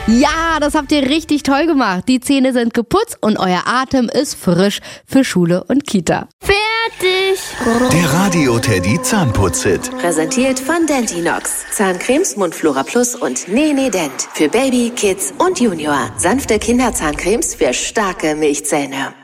Ja, das habt ihr richtig toll gemacht. Die Zähne sind geputzt und euer Atem ist frisch für Schule und Kita. Fertig! Der Radio-Teddy Zahnputz-Hit. Präsentiert von Dentinox. Zahncremes, Mundflora Plus und Nene Dent. Für Baby, Kids und Junior. Sanfte Kinderzahncremes für starke Milchzähne.